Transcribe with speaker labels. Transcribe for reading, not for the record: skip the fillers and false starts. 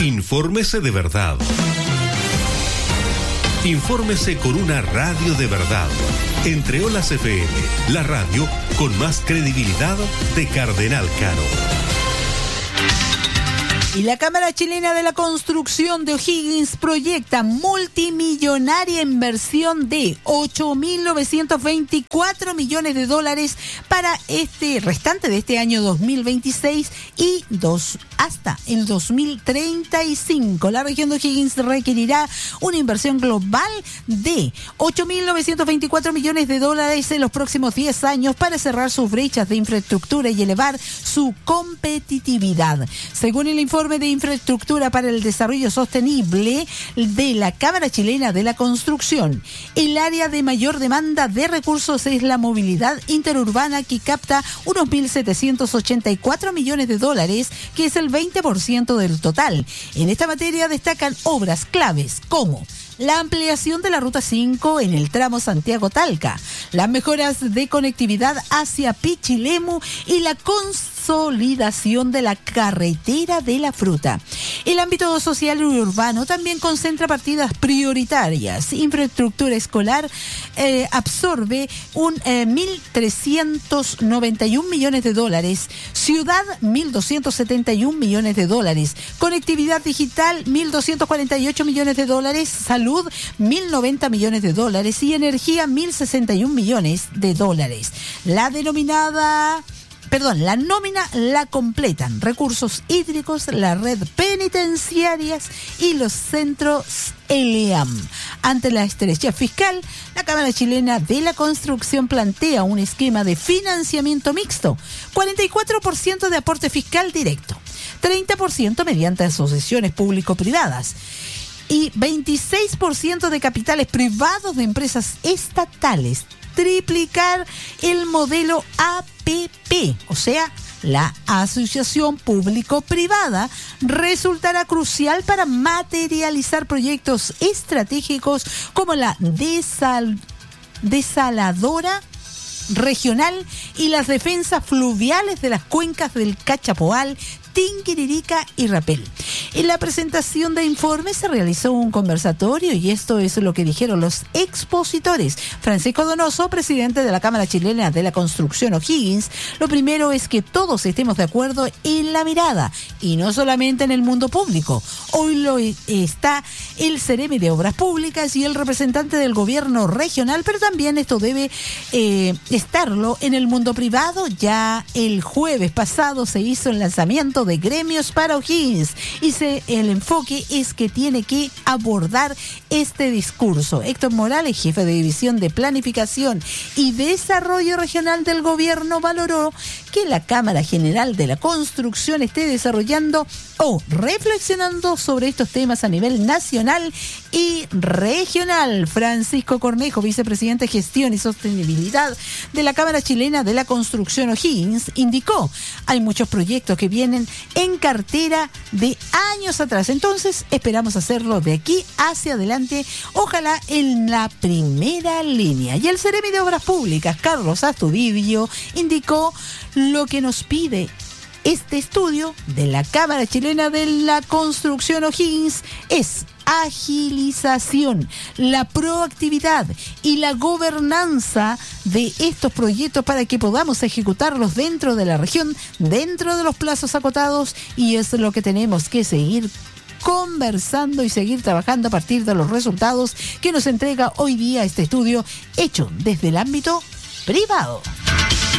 Speaker 1: Infórmese de verdad. Infórmese con una radio de verdad. Entre Olas FM, la radio con más credibilidad de Cardenal Caro.
Speaker 2: Y la Cámara Chilena de la Construcción de O'Higgins proyecta multimillonaria inversión de $8.924 millones para este restante de este año 2026 y hasta el 2035. La región de O'Higgins requerirá una inversión global de $8.924 millones en los próximos 10 años para cerrar sus brechas de infraestructura y elevar su competitividad. Según el informe de infraestructura para el desarrollo sostenible de la Cámara Chilena de la Construcción, el área de mayor demanda de recursos es la movilidad interurbana, que capta unos $1.784 millones, que es el 20% del total. En esta materia destacan obras claves como la ampliación de la Ruta 5 en el tramo Santiago-Talca, las mejoras de conectividad hacia Pichilemu y la consolidación de la carretera de la Fruta. El ámbito social y urbano también concentra partidas prioritarias. Infraestructura escolar absorbe un $1.391 millones, ciudad $1.271 millones, conectividad digital $1.248 millones, salud $1.090 millones y energía $1.061 millones. La nómina la completan recursos hídricos, la red penitenciarias y los centros ELEAM. Ante la estrechez fiscal, la Cámara Chilena de la Construcción plantea un esquema de financiamiento mixto: 44% de aporte fiscal directo, 30% mediante asociaciones público-privadas y 26% de capitales privados de empresas estatales. Triplicar el modelo APP, o sea, la asociación público-privada, resultará crucial para materializar proyectos estratégicos como la desaladora regional y las defensas fluviales de las cuencas del Cachapoal, Tinguiririca y Rapel. En la presentación de informes se realizó un conversatorio y esto es lo que dijeron los expositores. Francisco Donoso, presidente de la Cámara Chilena de la Construcción O'Higgins: lo primero es que todos estemos de acuerdo en la mirada y no solamente en el mundo público. Hoy lo está el Ceremi de Obras Públicas y el representante del gobierno regional, pero también esto debe estarlo en el mundo privado. Ya el jueves pasado se hizo el lanzamiento de gremios para O'Higgins y el enfoque es que tiene que abordar este discurso. Héctor Morales, jefe de División de Planificación y Desarrollo Regional del Gobierno, valoró que la Cámara General de la Construcción esté desarrollando o reflexionando sobre estos temas a nivel nacional y regional. Francisco Cornejo, vicepresidente de Gestión y Sostenibilidad de la Cámara Chilena de la Construcción O'Higgins, indicó: hay muchos proyectos que vienen en cartera de años atrás, entonces esperamos hacerlo de aquí hacia adelante, ojalá en la primera línea. Y el Ceremi de Obras Públicas, Carlos Astudillo, indicó: lo que nos pide este estudio de la Cámara Chilena de la Construcción O'Higgins es agilización, la proactividad y la gobernanza de estos proyectos para que podamos ejecutarlos dentro de la región, dentro de los plazos acotados, y es lo que tenemos que seguir conversando y seguir trabajando a partir de los resultados que nos entrega hoy día este estudio hecho desde el ámbito privado.